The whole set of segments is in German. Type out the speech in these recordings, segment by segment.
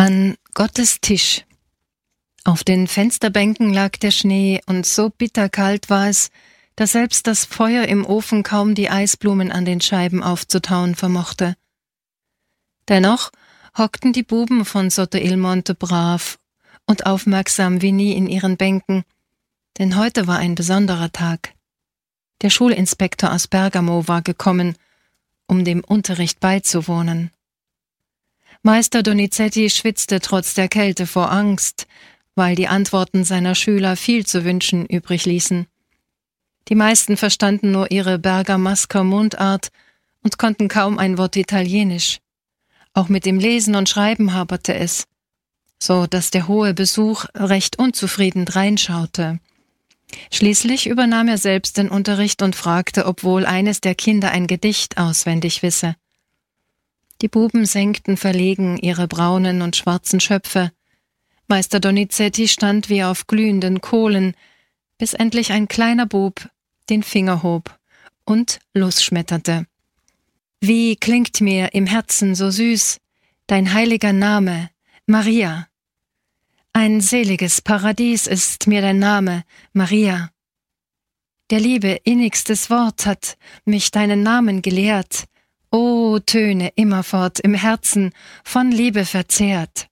An Gottes Tisch. Auf den Fensterbänken lag der Schnee, und so bitterkalt war es, dass selbst das Feuer im Ofen kaum die Eisblumen an den Scheiben aufzutauen vermochte. Dennoch hockten die Buben von Sotto il Monte brav und aufmerksam wie nie in ihren Bänken, denn heute war ein besonderer Tag. Der Schulinspektor aus Bergamo war gekommen, um dem Unterricht beizuwohnen. Meister Donizetti schwitzte trotz der Kälte vor Angst, weil die Antworten seiner Schüler viel zu wünschen übrig ließen. Die meisten verstanden nur ihre Bergamasker Mundart und konnten kaum ein Wort Italienisch. Auch mit dem Lesen und Schreiben haperte es, so dass der hohe Besuch recht unzufrieden dreinschaute. Schließlich übernahm er selbst den Unterricht und fragte, ob wohl eines der Kinder ein Gedicht auswendig wisse. Die Buben senkten verlegen ihre braunen und schwarzen Schöpfe. Meister Donizetti stand wie auf glühenden Kohlen, bis endlich ein kleiner Bub den Finger hob und losschmetterte. Wie klingt mir im Herzen so süß dein heiliger Name, Maria. Ein seliges Paradies ist mir dein Name, Maria. Der Liebe innigstes Wort hat mich deinen Namen gelehrt, o Töne immerfort im Herzen von Liebe verzehrt.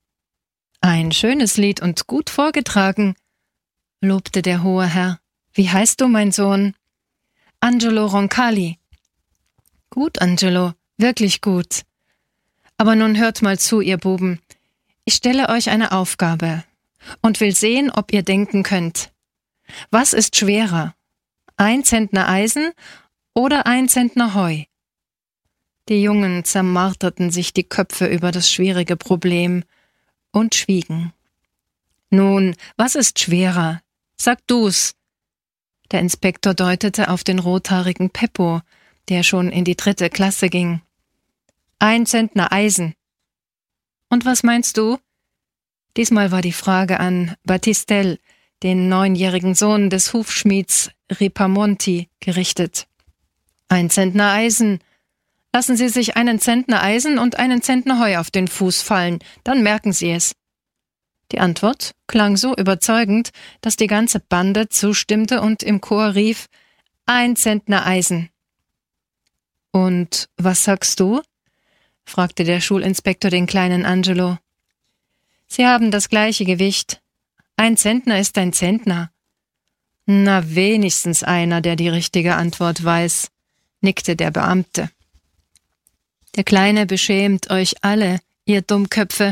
Ein schönes Lied und gut vorgetragen, lobte der hohe Herr. Wie heißt du, mein Sohn? Angelo Roncalli. Gut, Angelo, wirklich gut. Aber nun hört mal zu, ihr Buben. Ich stelle euch eine Aufgabe und will sehen, ob ihr denken könnt. Was ist schwerer? 1 Zentner Eisen oder 1 Zentner Heu? Die Jungen zermarterten sich die Köpfe über das schwierige Problem und schwiegen. Nun, was ist schwerer? Sag du's. Der Inspektor deutete auf den rothaarigen Peppo, der schon in die 3. Klasse ging. 1 Zentner Eisen. Und was meinst du? Diesmal war die Frage an Battistel, den 9-jährigen Sohn des Hufschmieds Ripamonti, gerichtet. 1 Zentner Eisen. Lassen Sie sich 1 Zentner Eisen und 1 Zentner Heu auf den Fuß fallen, dann merken Sie es. Die Antwort klang so überzeugend, dass die ganze Bande zustimmte und im Chor rief, 1 Zentner Eisen. Und was sagst du? Fragte der Schulinspektor den kleinen Angelo. Sie haben das gleiche Gewicht. 1 Zentner ist 1 Zentner. Na, wenigstens einer, der die richtige Antwort weiß, nickte der Beamte. Der Kleine beschämt euch alle, ihr Dummköpfe.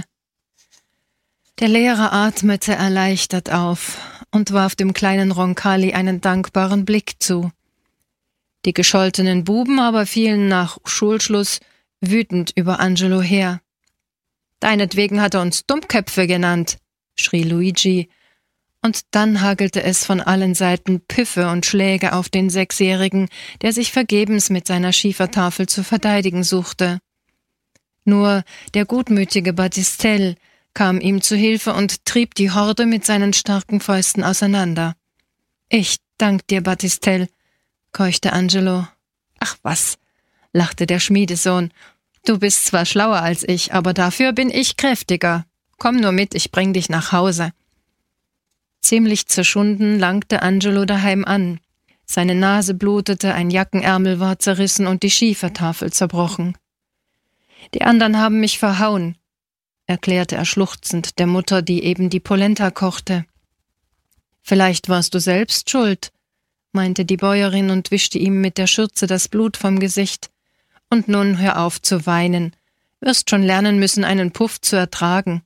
Der Lehrer atmete erleichtert auf und warf dem kleinen Roncalli einen dankbaren Blick zu. Die gescholtenen Buben aber fielen nach Schulschluss wütend über Angelo her. »Deinetwegen hat er uns Dummköpfe genannt«, schrie Luigi, und dann hagelte es von allen Seiten Püffe und Schläge auf den 6-Jährigen, der sich vergebens mit seiner Schiefertafel zu verteidigen suchte. Nur der gutmütige Battistel kam ihm zu Hilfe und trieb die Horde mit seinen starken Fäusten auseinander. »Ich dank dir, Battistel«, keuchte Angelo. »Ach was«, lachte der Schmiedesohn, »du bist zwar schlauer als ich, aber dafür bin ich kräftiger. Komm nur mit, ich bring dich nach Hause.« Ziemlich zerschunden langte Angelo daheim an. Seine Nase blutete, ein Jackenärmel war zerrissen und die Schiefertafel zerbrochen. »Die anderen haben mich verhauen«, erklärte er schluchzend der Mutter, die eben die Polenta kochte. »Vielleicht warst du selbst schuld«, meinte die Bäuerin und wischte ihm mit der Schürze das Blut vom Gesicht. »Und nun hör auf zu weinen. Wirst schon lernen müssen, einen Puff zu ertragen.«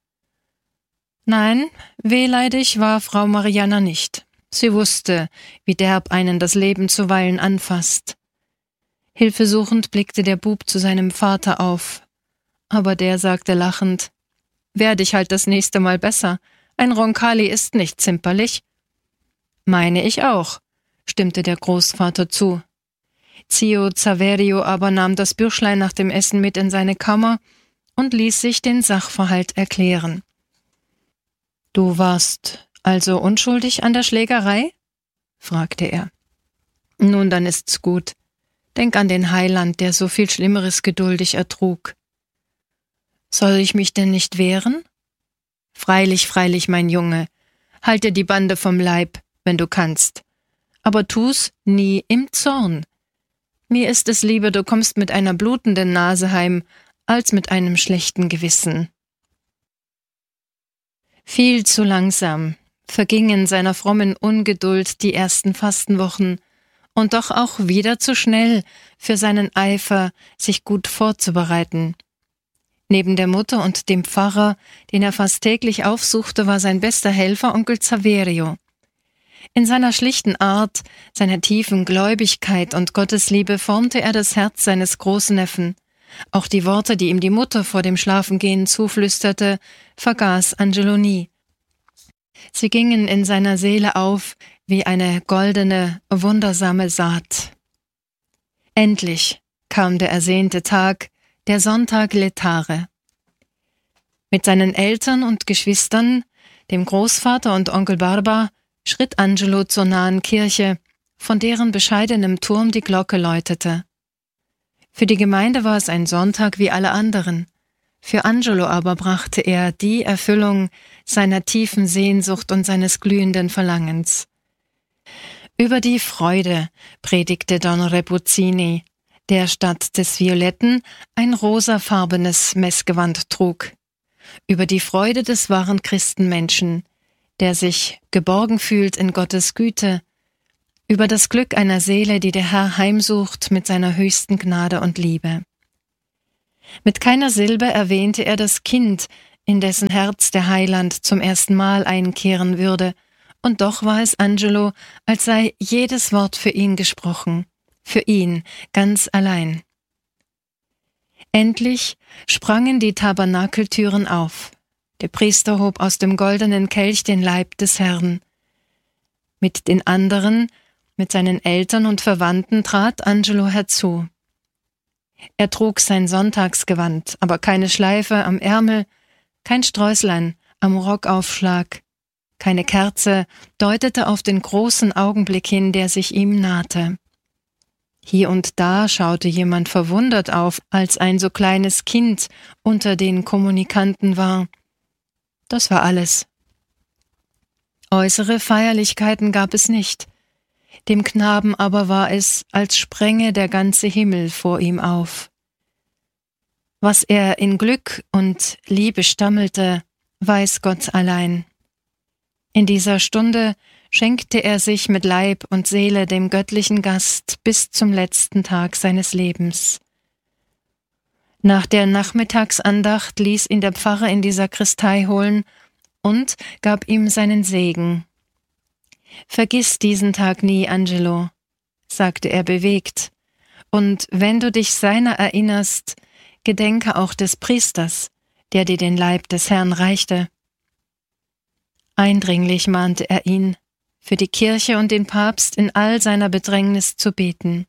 Nein, wehleidig war Frau Marianna nicht. Sie wusste, wie derb einen das Leben zuweilen anfasst. Hilfesuchend blickte der Bub zu seinem Vater auf. Aber der sagte lachend, »Werde ich halt das nächste Mal besser. Ein Roncalli ist nicht zimperlich.« »Meine ich auch«, stimmte der Großvater zu. Zio Saverio aber nahm das Bürschlein nach dem Essen mit in seine Kammer und ließ sich den Sachverhalt erklären. »Du warst also unschuldig an der Schlägerei?« fragte er. »Nun, dann ist's gut. Denk an den Heiland, der so viel Schlimmeres geduldig ertrug.« Soll ich mich denn nicht wehren? Freilich, freilich, mein Junge, halt dir die Bande vom Leib, wenn du kannst. Aber tu's nie im Zorn. Mir ist es lieber, du kommst mit einer blutenden Nase heim, als mit einem schlechten Gewissen. Viel zu langsam vergingen seiner frommen Ungeduld die ersten Fastenwochen, und doch auch wieder zu schnell für seinen Eifer, sich gut vorzubereiten. Neben der Mutter und dem Pfarrer, den er fast täglich aufsuchte, war sein bester Helfer Onkel Saverio. In seiner schlichten Art, seiner tiefen Gläubigkeit und Gottesliebe formte er das Herz seines Großneffen. Auch die Worte, die ihm die Mutter vor dem Schlafengehen zuflüsterte, vergaß Angelo nie. Sie gingen in seiner Seele auf wie eine goldene, wundersame Saat. Endlich kam der ersehnte Tag, der Sonntag Letare. Mit seinen Eltern und Geschwistern, dem Großvater und Onkel Barba, schritt Angelo zur nahen Kirche, von deren bescheidenem Turm die Glocke läutete. Für die Gemeinde war es ein Sonntag wie alle anderen. Für Angelo aber brachte er die Erfüllung seiner tiefen Sehnsucht und seines glühenden Verlangens. Über die Freude predigte Don Repuzzini, der statt des Violetten ein rosafarbenes Messgewand trug. Über die Freude des wahren Christenmenschen, der sich geborgen fühlt in Gottes Güte, über das Glück einer Seele, die der Herr heimsucht mit seiner höchsten Gnade und Liebe. Mit keiner Silbe erwähnte er das Kind, in dessen Herz der Heiland zum ersten Mal einkehren würde, und doch war es Angelo, als sei jedes Wort für ihn gesprochen, für ihn ganz allein. Endlich sprangen die Tabernakeltüren auf. Der Priester hob aus dem goldenen Kelch den Leib des Herrn. Mit den anderen, mit seinen Eltern und Verwandten trat Angelo herzu. Er trug sein Sonntagsgewand, aber keine Schleife am Ärmel, kein Sträuslein am Rockaufschlag, keine Kerze deutete auf den großen Augenblick hin, der sich ihm nahte. Hier und da schaute jemand verwundert auf, als ein so kleines Kind unter den Kommunikanten war. Das war alles. Äußere Feierlichkeiten gab es nicht. Dem Knaben aber war es, als spränge der ganze Himmel vor ihm auf. Was er in Glück und Liebe stammelte, weiß Gott allein. In dieser Stunde schenkte er sich mit Leib und Seele dem göttlichen Gast bis zum letzten Tag seines Lebens. Nach der Nachmittagsandacht ließ ihn der Pfarrer in die Sakristei holen und gab ihm seinen Segen. »Vergiss diesen Tag nie, Angelo«, sagte er bewegt, »und wenn du dich seiner erinnerst, gedenke auch des Priesters, der dir den Leib des Herrn reichte.« Eindringlich mahnte er ihn, für die Kirche und den Papst in all seiner Bedrängnis zu beten.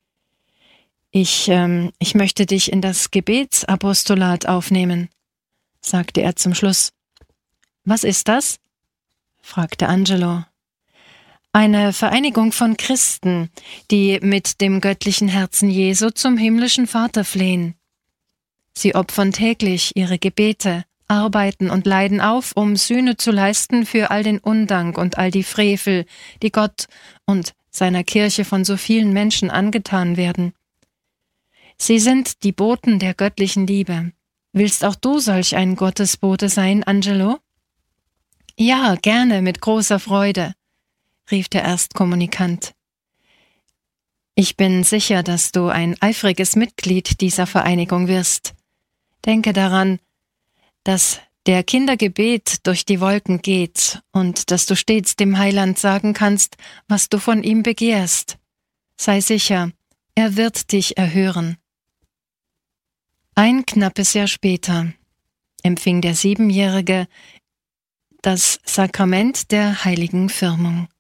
Ich möchte dich in das Gebetsapostolat aufnehmen«, sagte er zum Schluss. »Was ist das?« fragte Angelo. »Eine Vereinigung von Christen, die mit dem göttlichen Herzen Jesu zum himmlischen Vater flehen. Sie opfern täglich ihre Gebete, arbeiten und leiden auf, um Sühne zu leisten für all den Undank und all die Frevel, die Gott und seiner Kirche von so vielen Menschen angetan werden. Sie sind die Boten der göttlichen Liebe. Willst auch du solch ein Gottesbote sein, Angelo?« »Ja, gerne, mit großer Freude«, rief der Erstkommunikant. »Ich bin sicher, dass du ein eifriges Mitglied dieser Vereinigung wirst. Denke daran, dass der Kindergebet durch die Wolken geht und dass du stets dem Heiland sagen kannst, was du von ihm begehrst. Sei sicher, er wird dich erhören.« Ein knappes Jahr später empfing der 7-Jährige das Sakrament der heiligen Firmung.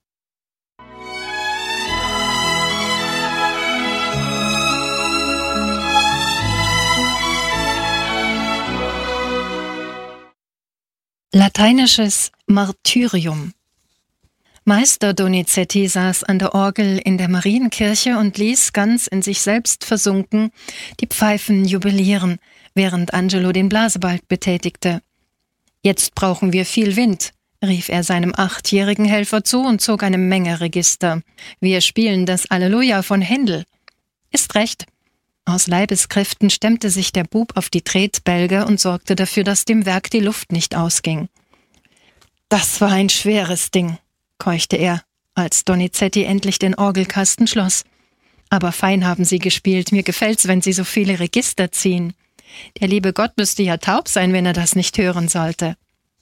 Lateinisches Martyrium. Meister Donizetti saß an der Orgel in der Marienkirche und ließ, ganz in sich selbst versunken, die Pfeifen jubilieren, während Angelo den Blasebalg betätigte. »Jetzt brauchen wir viel Wind«, rief er seinem 8-jährigen Helfer zu und zog eine Menge Register. »Wir spielen das Alleluja von Händel.« »Ist recht.« Aus Leibeskräften stemmte sich der Bub auf die Tretbälge und sorgte dafür, dass dem Werk die Luft nicht ausging. »Das war ein schweres Ding«, keuchte er, als Donizetti endlich den Orgelkasten schloss. »Aber fein haben Sie gespielt, mir gefällt's, wenn Sie so viele Register ziehen. Der liebe Gott müsste ja taub sein, wenn er das nicht hören sollte.«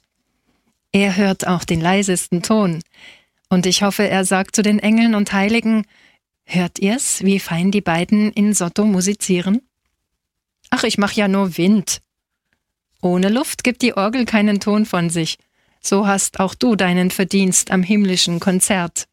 »Er hört auch den leisesten Ton. Und ich hoffe, er sagt zu den Engeln und Heiligen: Hört ihr's, wie fein die beiden in Sotto musizieren?« »Ach, ich mach ja nur Wind.« »Ohne Luft gibt die Orgel keinen Ton von sich. So hast auch du deinen Verdienst am himmlischen Konzert.«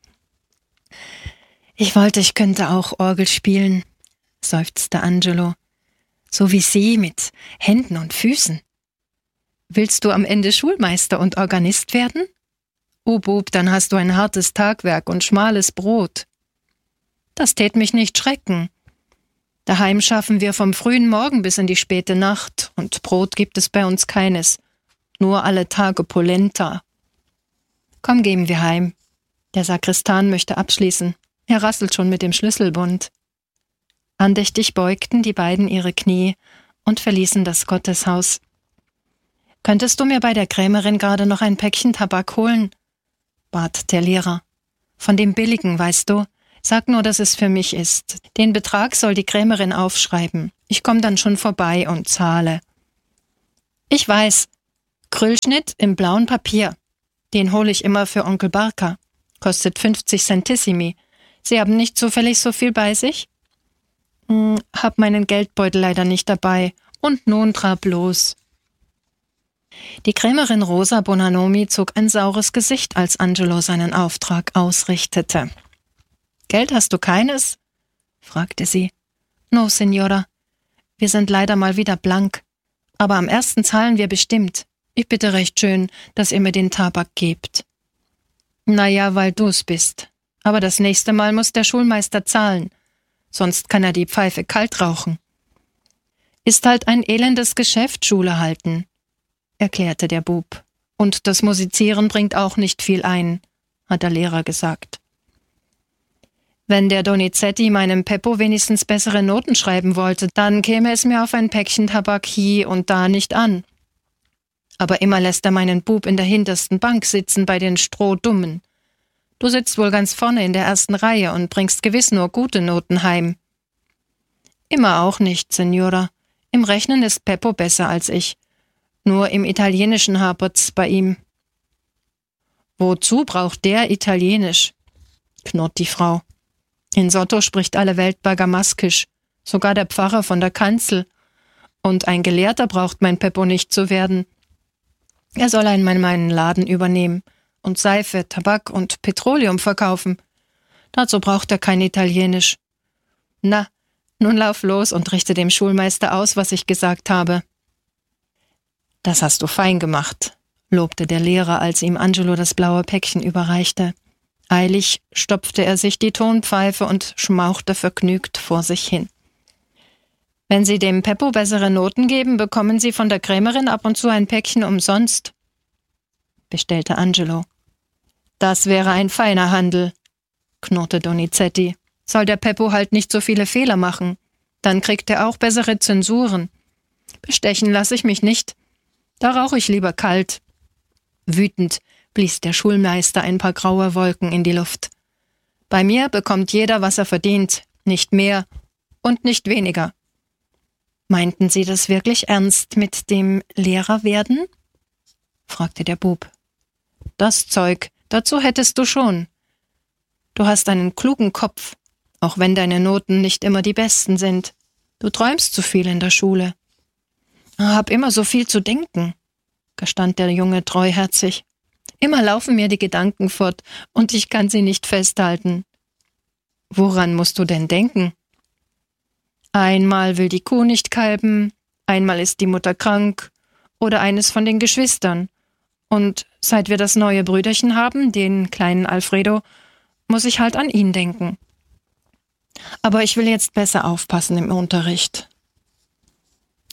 »Ich wollte, ich könnte auch Orgel spielen«, seufzte Angelo. »So wie Sie, mit Händen und Füßen.« »Willst du am Ende Schulmeister und Organist werden?« »Oh Bub, dann hast du ein hartes Tagwerk und schmales Brot.« »Das tät mich nicht schrecken. Daheim schaffen wir vom frühen Morgen bis in die späte Nacht, und Brot gibt es bei uns keines, nur alle Tage Polenta.« »Komm, gehen wir heim. Der Sakristan möchte abschließen. Er rasselt schon mit dem Schlüsselbund.« Andächtig beugten die beiden ihre Knie und verließen das Gotteshaus. »Könntest du mir bei der Krämerin gerade noch ein Päckchen Tabak holen?« bat der Lehrer. »Von dem billigen, weißt du. Sag nur, dass es für mich ist. Den Betrag soll die Krämerin aufschreiben. Ich komm dann schon vorbei und zahle.« »Ich weiß. Krüllschnitt im blauen Papier. Den hole ich immer für Onkel Barker. Kostet 50 Centissimi. Sie haben nicht zufällig so viel bei sich?« »Hab meinen Geldbeutel leider nicht dabei. Und nun trab los.« Die Krämerin Rosa Bonanomi zog ein saures Gesicht, als Angelo seinen Auftrag ausrichtete. »Geld hast du keines?« fragte sie. »No, Signora. Wir sind leider mal wieder blank. Aber am 1. zahlen wir bestimmt. Ich bitte recht schön, dass ihr mir den Tabak gebt.« »Na ja, weil du's bist. Aber das nächste Mal muss der Schulmeister zahlen. Sonst kann er die Pfeife kalt rauchen.« »Ist halt ein elendes Geschäft, Schule halten«, erklärte der Bub. »Und das Musizieren bringt auch nicht viel ein«, hat der Lehrer gesagt. »Wenn der Donizetti meinem Peppo wenigstens bessere Noten schreiben wollte, dann käme es mir auf ein Päckchen Tabak hier und da nicht an. Aber immer lässt er meinen Bub in der hintersten Bank sitzen bei den Strohdummen. Du sitzt wohl ganz vorne in der ersten Reihe und bringst gewiss nur gute Noten heim.« »Immer auch nicht, Signora. Im Rechnen ist Peppo besser als ich. Nur im Italienischen hapert's bei ihm.« »Wozu braucht der Italienisch?«, knurrt die Frau. »In Sotto spricht alle Welt Bergamaskisch, sogar der Pfarrer von der Kanzel. Und ein Gelehrter braucht mein Peppo nicht zu werden. Er soll einmal meinen Laden übernehmen und Seife, Tabak und Petroleum verkaufen. Dazu braucht er kein Italienisch. Na, nun lauf los und richte dem Schulmeister aus, was ich gesagt habe.« »Das hast du fein gemacht«, lobte der Lehrer, als ihm Angelo das blaue Päckchen überreichte. Eilig stopfte er sich die Tonpfeife und schmauchte vergnügt vor sich hin. »Wenn Sie dem Peppo bessere Noten geben, bekommen Sie von der Krämerin ab und zu ein Päckchen umsonst«, bestellte Angelo. »Das wäre ein feiner Handel«, knurrte Donizetti. »Soll der Peppo halt nicht so viele Fehler machen. Dann kriegt er auch bessere Zensuren. Bestechen lasse ich mich nicht. Da rauche ich lieber kalt.« Wütend blies der Schulmeister ein paar graue Wolken in die Luft. »Bei mir bekommt jeder, was er verdient, nicht mehr und nicht weniger.« »Meinten Sie das wirklich ernst mit dem Lehrerwerden?« fragte der Bub. »Das Zeug, dazu hättest du schon. Du hast einen klugen Kopf, auch wenn deine Noten nicht immer die besten sind. Du träumst zu viel in der Schule.« »Hab immer so viel zu denken«, gestand der Junge treuherzig. »Immer laufen mir die Gedanken fort, und ich kann sie nicht festhalten.« »Woran musst du denn denken?« »Einmal will die Kuh nicht kalben, einmal ist die Mutter krank oder eines von den Geschwistern. Und seit wir das neue Brüderchen haben, den kleinen Alfredo, muss ich halt an ihn denken. Aber ich will jetzt besser aufpassen im Unterricht.«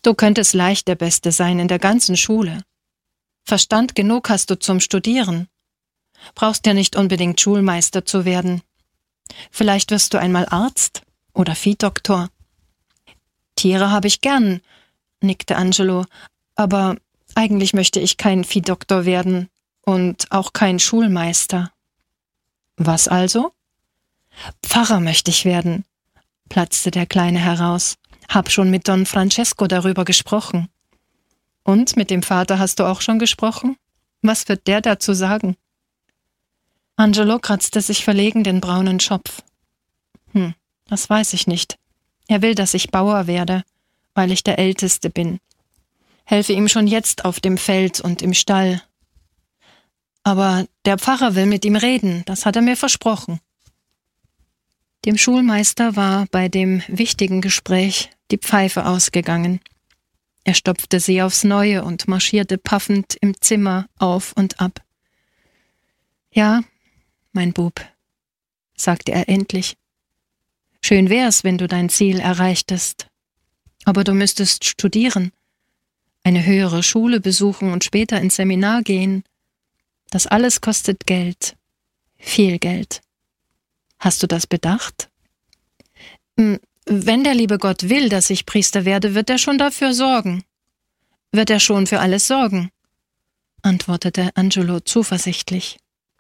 Du könntest leicht der Beste sein in der ganzen Schule. Verstand genug hast du zum Studieren. Brauchst ja nicht unbedingt Schulmeister zu werden. Vielleicht wirst du einmal Arzt oder Viehdoktor. Tiere habe ich gern, nickte Angelo, aber eigentlich möchte ich kein Viehdoktor werden und auch kein Schulmeister. Was also? Pfarrer möchte ich werden, platzte der Kleine heraus. Hab schon mit Don Francesco darüber gesprochen. Und mit dem Vater hast du auch schon gesprochen? Was wird der dazu sagen? Angelo kratzte sich verlegen den braunen Schopf. Das weiß ich nicht. Er will, dass ich Bauer werde, weil ich der Älteste bin. Helfe ihm schon jetzt auf dem Feld und im Stall. Aber der Pfarrer will mit ihm reden, das hat er mir versprochen. Dem Schulmeister war bei dem wichtigen Gespräch die Pfeife ausgegangen. Er stopfte sie aufs Neue und marschierte paffend im Zimmer auf und ab. »Ja, mein Bub«, sagte er endlich. »Schön wär's, wenn du dein Ziel erreichtest. Aber du müsstest studieren, eine höhere Schule besuchen und später ins Seminar gehen. Das alles kostet Geld, viel Geld. Hast du das bedacht?« »Wenn der liebe Gott will, dass ich Priester werde, wird er schon dafür sorgen. Wird er schon für alles sorgen«, antwortete Angelo zuversichtlich.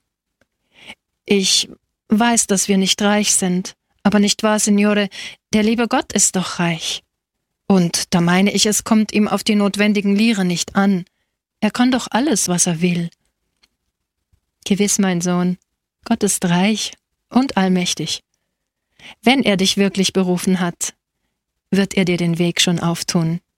»Ich weiß, dass wir nicht reich sind, aber nicht wahr, Signore, der liebe Gott ist doch reich. Und da meine ich, es kommt ihm auf die notwendigen Lire nicht an. Er kann doch alles, was er will.« »Gewiss, mein Sohn, Gott ist reich und allmächtig. Wenn er dich wirklich berufen hat, wird er dir den Weg schon auftun.«